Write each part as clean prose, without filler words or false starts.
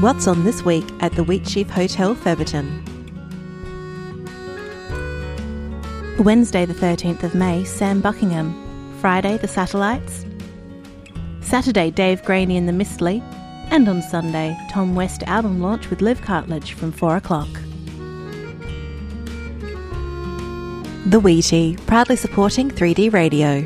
What's on this week at the Wheatsheaf Hotel, Featherton? Wednesday the 13th of May, Sam Buckingham. Friday, The Satellites. Saturday, Dave Graney and the Mistley. And on Sunday, Tom West album launch with Liv Cartledge from 4 o'clock. The Wheatie, proudly supporting 3D radio.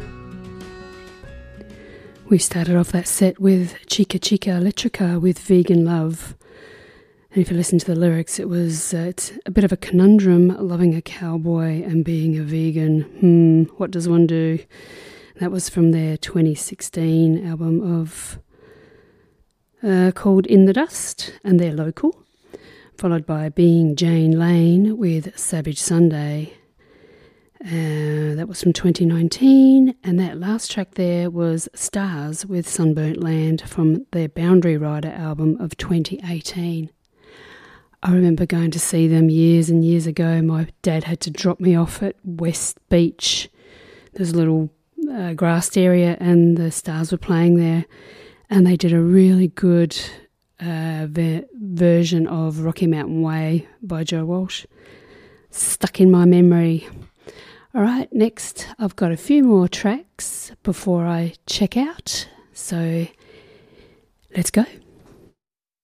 We started off that set with Chica Chica Electrica with Vegan Love. And if you listen to the lyrics, it's a bit of a conundrum, loving a cowboy and being a vegan. What does one do? That was from their 2016 album of called In the Dust, and they're local. Followed by Being Jane Lane with Savage Sunday. That was from 2019, and that last track there was Stars with Sunburnt Land from their Boundary Rider album of 2018. I remember going to see them years and years ago. My dad had to drop me off at West Beach. There's a little grassed area, and the Stars were playing there, and they did a really good version of Rocky Mountain Way by Joe Walsh. Stuck in my memory. All right, next I've got a few more tracks before I check out, so let's go.